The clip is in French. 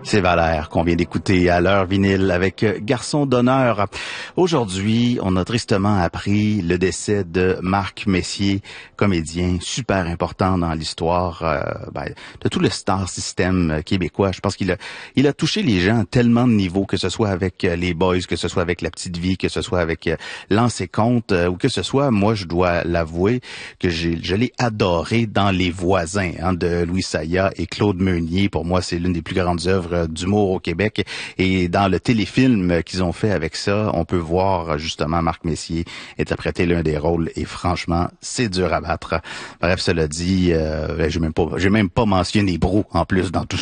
C'est Valère qu'on vient d'écouter à l'heure vinyle avec Garçon d'honneur. Aujourd'hui, on a tristement appris le décès de Marc Messier, comédien super important dans l'histoire de tout le star system québécois. Je pense qu'il a touché les gens à tellement de niveaux, que ce soit avec les Boys, que ce soit avec La Petite Vie, que ce soit avec Lance et Compte, ou que ce soit, moi je dois l'avouer, que je l'ai adoré dans Les Voisins de Louis Saya et Claude Meunier. Pour moi, c'est l'une des plus grandes œuvres d'humour au Québec. Et dans le téléfilm qu'ils ont fait avec ça, on peut voir justement Marc Messier interpréter l'un des rôles et franchement, c'est dur à battre. Bref, cela dit, j'ai même pas mentionné Brou en plus dans tout